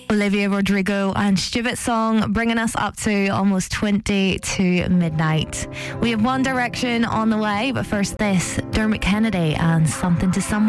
Olivia Rodrigo and Stupid Song, bringing us up to almost 20 to midnight. We have One Direction on the way, but first this, Dermot Kennedy and Something to Someone.